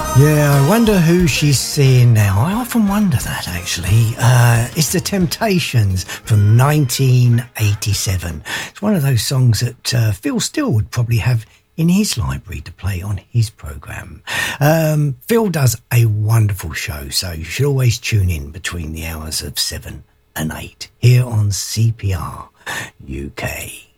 Yeah, I wonder who she's seeing now. I often wonder that, actually. It's The Temptations from 1987. It's one of those songs that Phil Steele would probably have in his library to play on his programme. Phil does a wonderful show, so you should always tune in between the hours of 7 and 8 here on CPR UK.